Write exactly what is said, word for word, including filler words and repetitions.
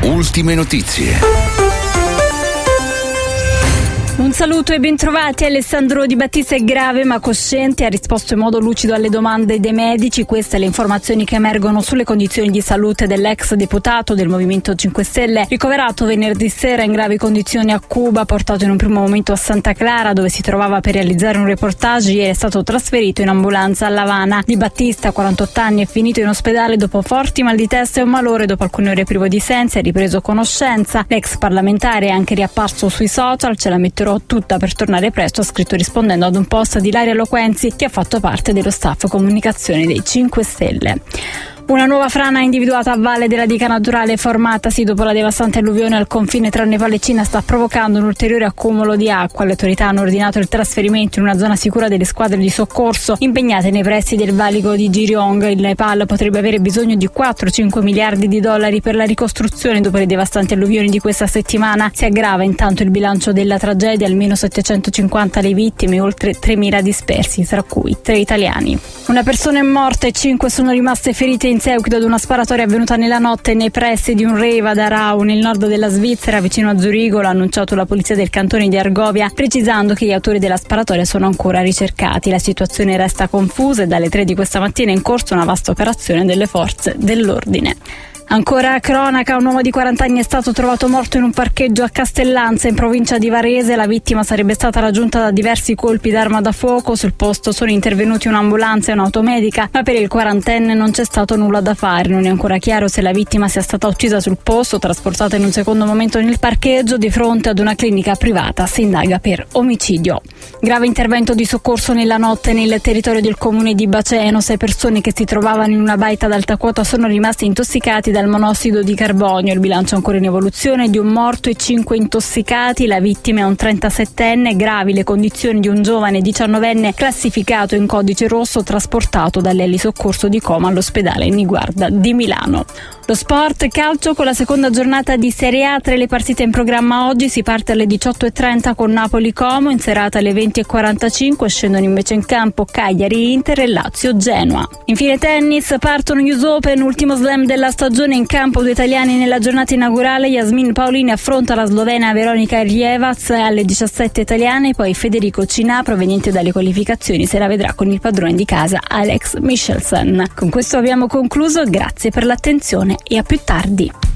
Ultime notizie. Un saluto e bentrovati. Alessandro Di Battista è grave ma cosciente, ha risposto in modo lucido alle domande dei medici. Queste le informazioni che emergono sulle condizioni di salute dell'ex deputato del Movimento cinque Stelle, ricoverato venerdì sera in gravi condizioni a Cuba, portato in un primo momento a Santa Clara dove si trovava per realizzare un reportage. Ieri è stato trasferito in ambulanza a La Habana. Di Battista, quarantotto anni, è finito in ospedale dopo forti mal di testa e un malore. Dopo alcune ore privo di sensi ha ripreso conoscenza. L'ex parlamentare è anche riapparso sui social, ce la metterò tutta per tornare presto, ha scritto rispondendo ad un post di Ilaria Loquenzi, che ha fatto parte dello staff comunicazione dei cinque Stelle. Una nuova frana individuata a valle della diga naturale formatasi dopo la devastante alluvione al confine tra Nepal e Cina sta provocando un ulteriore accumulo di acqua. Le autorità hanno ordinato il trasferimento in una zona sicura delle squadre di soccorso impegnate nei pressi del valico di Jiryong. Il Nepal potrebbe avere bisogno di quattro cinque miliardi di dollari per la ricostruzione dopo le devastanti alluvioni di questa settimana. Si aggrava intanto il bilancio della tragedia, almeno settecentocinquanta le vittime e oltre tremila dispersi, tra cui tre italiani. Una persona è morta e cinque sono rimaste ferite in seguito ad una sparatoria avvenuta nella notte nei pressi di un rave ad Aarau, nel nord della Svizzera, vicino a Zurigo. L'ha annunciato la polizia del cantone di Argovia, precisando che gli autori della sparatoria sono ancora ricercati. La situazione resta confusa e dalle tre di questa mattina è in corso una vasta operazione delle forze dell'ordine. Ancora cronaca, un uomo di quaranta anni è stato trovato morto in un parcheggio a Castellanza, in provincia di Varese. La vittima sarebbe stata raggiunta da diversi colpi d'arma da fuoco. Sul posto sono intervenuti un'ambulanza e un'automedica, ma per il quarantenne non c'è stato nulla da fare. Non è ancora chiaro se la vittima sia stata uccisa sul posto, trasportata in un secondo momento nel parcheggio di fronte ad una clinica privata. Si indaga per omicidio. Grave intervento di soccorso nella notte nel territorio del comune di Baceno. Sei persone che si trovavano in una baita ad alta quota sono rimaste intossicati dal monossido di carbonio. Il bilancio ancora in evoluzione: di un morto e cinque intossicati. La vittima è un trentasettenne. Gravi le condizioni di un giovane diciannovenne classificato in codice rosso, trasportato dall'Eli Soccorso di Como all'ospedale Niguarda di Milano. Lo sport, calcio con la seconda giornata di Serie A. Tra le partite in programma oggi si parte alle diciotto e trenta con Napoli-Como, in serata alle venti e quarantacinque scendono invece in campo Cagliari-Inter e Lazio-Genoa. Infine tennis, partono News Open, ultimo slam della stagione, in campo due italiani nella giornata inaugurale. Yasmin Paolini affronta la slovena Veronika Rijevaz, alle diciassette italiane, poi Federico Cinà, proveniente dalle qualificazioni, se la vedrà con il padrone di casa Alex Michelsen. Con questo abbiamo concluso, grazie per l'attenzione e a più tardi.